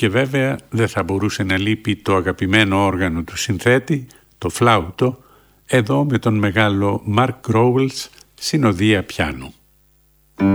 Και βέβαια δεν θα μπορούσε να λείπει το αγαπημένο όργανο του συνθέτη, το φλάουτο, εδώ με τον μεγάλο Mark Growls συνοδεία πιάνου.